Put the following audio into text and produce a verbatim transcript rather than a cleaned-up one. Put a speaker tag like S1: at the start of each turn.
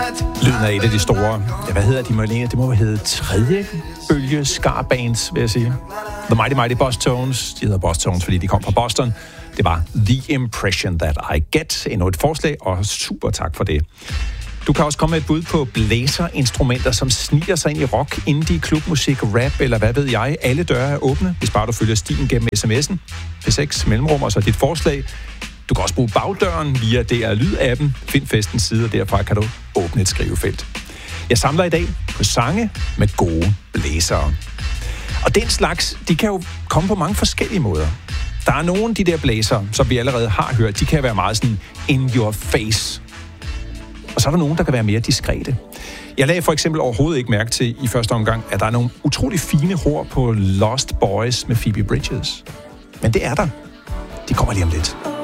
S1: Lyden af et af de store, ja, hvad hedder de, Marlene? Det må hedde tredje bølge ska-bands, vil jeg sige. The Mighty Mighty Boss Tones. De hedder Boss Tones, fordi de kom fra Boston. Det var The Impression That I Get. Endnu et forslag, og super tak for det. Du kan også komme med et bud på blæserinstrumenter, som sniger sig ind i rock, indie, klubmusik, rap eller hvad ved jeg. Alle døre er åbne, hvis bare du følger stilen gennem sms'en. P seks mellemrum og så dit forslag. Du kan også bruge bagdøren via D R Lyd-appen. Find festens side, og derfra kan du åbne et skrivefelt. Jeg samler i dag på sange med gode blæsere. Og den slags, de kan jo komme på mange forskellige måder. Der er nogle af de der blæsere, som vi allerede har hørt, de kan være meget sådan in your face. Og så er der nogen, der kan være mere diskrete. Jeg lagde for eksempel overhovedet ikke mærke til i første omgang, at der er nogle utrolig fine hår på Lost Boys med Phoebe Bridgers. Men det er der. De kommer lige om lidt.